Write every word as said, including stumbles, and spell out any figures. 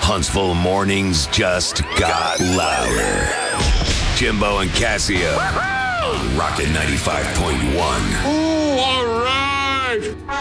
Huntsville mornings just got louder. Jimbo and Casio on Rocket ninety-five point one. Ooh, all right.